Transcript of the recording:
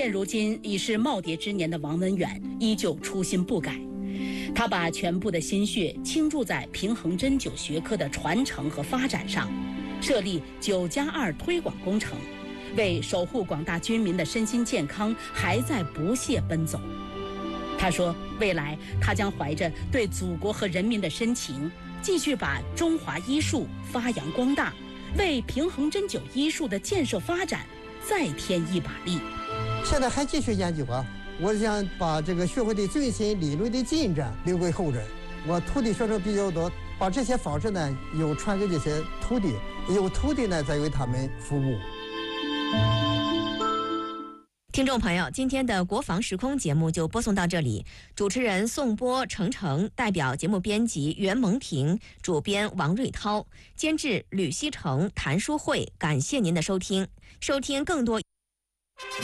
现如今已是耄耋之年的王文远依旧初心不改，他把全部的心血倾注在平衡针灸学科的传承和发展上，设立9+2推广工程，为守护广大军民的身心健康还在不懈奔走。他说，未来他将怀着对祖国和人民的深情，继续把中华医术发扬光大，为平衡针灸医术的建设发展再添一把力。 现在还继续研究啊，我想把这个学会的最新理论的进展留给后人。我徒弟学生比较多，把这些方式呢又传给这些徒弟，由徒弟呢再为他们服务。 听众朋友，今天的国防时空节目就播送到这里。主持人宋波、程程，代表节目编辑袁蒙婷，主编王瑞涛，监制吕希成、谭淑慧。感谢您的收听。收听更多